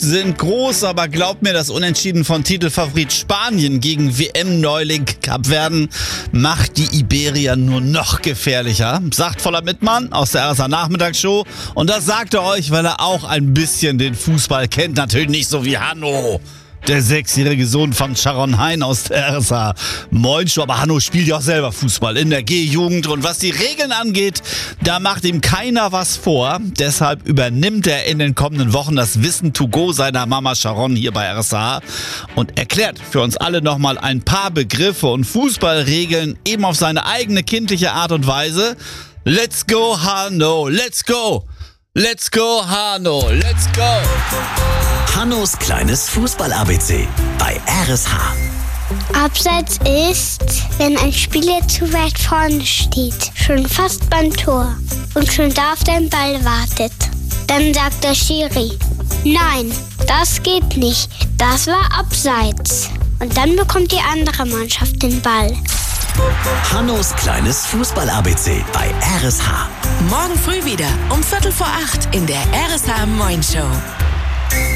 sind groß, aber glaubt mir, das Unentschieden von Titelfavorit Spanien gegen WM-Neuling Kapverden macht die Iberier nur noch gefährlicher. Sagt Voller Mittmann aus der RSA Nachmittagsshow. Und das sagt er euch, weil er auch ein bisschen den Fußball kennt. Natürlich nicht so wie Hanno, der 6-jährige Sohn von Sharon Hein aus der RSA Moinshow. Aber Hanno spielt ja auch selber Fußball in der G-Jugend. Und was die Regeln angeht, da macht ihm keiner was vor. Deshalb übernimmt er in den kommenden Wochen das Wissen to go seiner Mama Sharon hier bei RSA und erklärt für uns alle nochmal ein paar Begriffe und Fußballregeln eben auf seine eigene kindliche Art und Weise. Let's go, Hanno! Let's go! Let's go, Hanno! Let's go! Hannos kleines Fußball-ABC bei RSH. Abseits ist, wenn ein Spieler zu weit vorne steht, schon fast beim Tor und schon da auf den Ball wartet. Dann sagt der Schiri: Nein, das geht nicht, das war Abseits. Und dann bekommt die andere Mannschaft den Ball. Hannos kleines Fußball-ABC bei RSH. Morgen früh wieder um 7:45 in der RSH Moinshow.